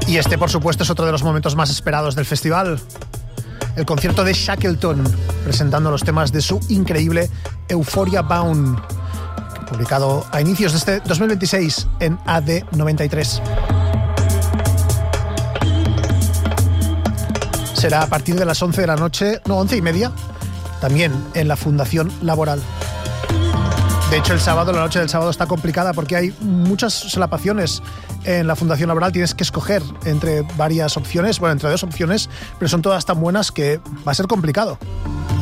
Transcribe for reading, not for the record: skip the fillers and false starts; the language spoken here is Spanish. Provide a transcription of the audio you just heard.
Y este, por supuesto, es otro de los momentos más esperados del festival. El concierto de Shackleton, presentando los temas de su increíble Euphoria Bound, publicado a inicios de este 2026 en AD93. Será a partir de las 11 de la noche, no, 11:30, también en la Fundación Laboral. De hecho, la noche del sábado está complicada porque hay muchas solapaciones en la Fundación Laboral. Tienes que escoger entre varias opciones, entre dos opciones, pero son todas tan buenas que va a ser complicado.